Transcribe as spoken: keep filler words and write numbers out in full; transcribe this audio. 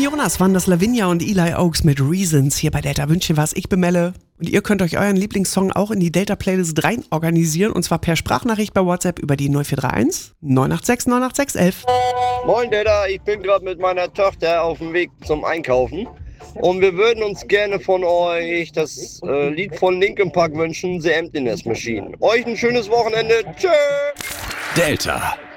Jonas waren das Lavinia und Eli Oaks mit Reasons hier bei Delta Wünsche was. Ich bin Melle und ihr könnt euch euren Lieblingssong auch in die Delta-Playlist rein organisieren und zwar per Sprachnachricht bei WhatsApp über die null vier drei eins neun acht sechs neun acht sechs elf. Moin Delta, ich bin gerade mit meiner Tochter auf dem Weg zum Einkaufen und wir würden uns gerne von euch das äh, Lied von Linkin Park wünschen, The Emptiness Machine. Euch ein schönes Wochenende, tschö! Delta.